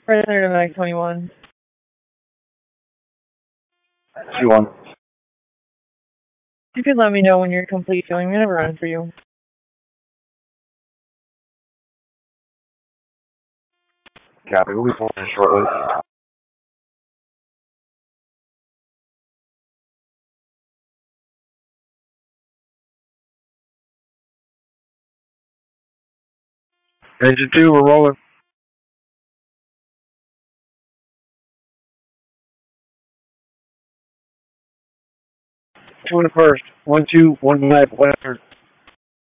Predator to Mag 21. 2-1. You could let me know when you're complete filling. I'm going to run for you. Copy. We'll be pulling in shortly. Engine 2, we're rolling. 21st. 1-2, 1-5, Western.